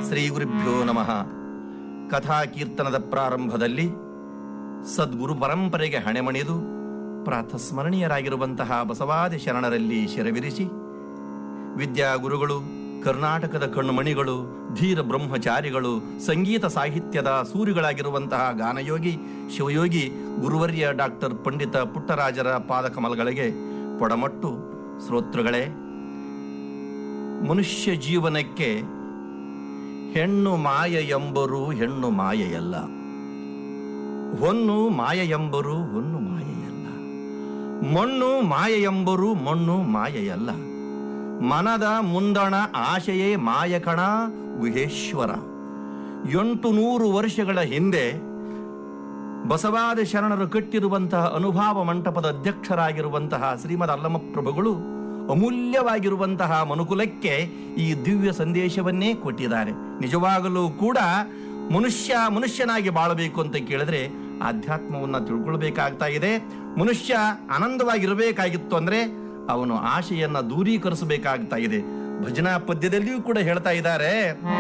ಶ್ರೀ ಗುರುಭ್ಯೋ ನಮಃ. ಕಥಾಕೀರ್ತನದ ಪ್ರಾರಂಭದಲ್ಲಿ ಸದ್ಗುರು ಪರಂಪರೆಗೆ ಹಣೆಮಣಿದು ಪ್ರಾತಸ್ಮರಣೀಯರಾಗಿರುವಂತಹ ಬಸವಾದಿ ಶರಣರಲ್ಲಿ ಶಿರವಿರಿಸಿ, ವಿದ್ಯಾಗುರುಗಳು, ಕರ್ನಾಟಕದ ಕಣ್ಣುಮಣಿಗಳು, ಧೀರ ಬ್ರಹ್ಮಚಾರಿಗಳು, ಸಂಗೀತ ಸಾಹಿತ್ಯದ ಸೂರಿಗಳಾಗಿರುವಂತಹ ಗಾನಯೋಗಿ ಶಿವಯೋಗಿ ಗುರುವರ್ಯ ಡಾಕ್ಟರ್ ಪಂಡಿತ ಪುಟ್ಟರಾಜರ ಪಾದಕಮಲಗಳಿಗೆ ಪೊಡಮಟ್ಟು ಶ್ರೋತೃಗಳೇ, ಮನುಷ್ಯ ಜೀವನಕ್ಕೆ ಹೆಣ್ಣು ಮಾಯ ಎಂಬರು ಹೆಣ್ಣು ಮಾಯೆಯಲ್ಲ, ಹೊನ್ನು ಮಾಯ ಎಂಬರು ಹೊನ್ನು ಮಾಯೆಯಲ್ಲ, ಮಣ್ಣು ಮಾಯ ಎಂಬರು ಮಣ್ಣು ಮಾಯೆಯಲ್ಲ, ಮನದ ಮುಂದಣ ಆಶೆಯೇ ಮಾಯಕಣ ಗುಹೇಶ್ವರ. 800 ವರ್ಷಗಳ ಹಿಂದೆ ಬಸವಾದಿ ಶರಣರು ಕಟ್ಟಿರುವಂತಹ ಅನುಭಾವ ಮಂಟಪದ ಅಧ್ಯಕ್ಷರಾಗಿರುವಂತಹ ಶ್ರೀಮದ್ ಅಲ್ಲಮ ಪ್ರಭುಗಳು ಅಮೂಲ್ಯವಾಗಿರುವಂತಹ ಮನುಕುಲಕ್ಕೆ ಈ ದಿವ್ಯ ಸಂದೇಶವನ್ನೇ ಕೊಟ್ಟಿದ್ದಾರೆ. ನಿಜವಾಗಲೂ ಕೂಡ ಮನುಷ್ಯನಾಗಿ ಬಾಳಬೇಕು ಅಂತ ಕೇಳಿದ್ರೆ ಆಧ್ಯಾತ್ಮವನ್ನು ತಿಳ್ಕೊಳ್ಬೇಕಾಗ್ತಾ ಇದೆ. ಮನುಷ್ಯ ಆನಂದವಾಗಿರಬೇಕಾಗಿತ್ತು ಅಂದ್ರೆ ಅವನು ಆಶೆಯನ್ನ ದೂರೀಕರಿಸಬೇಕಾಗ್ತಾ ಇದೆ. ಭಜನಾ ಪದ್ಯದಲ್ಲಿಯೂ ಕೂಡ ಹೇಳ್ತಾ ಇದ್ದಾರೆ,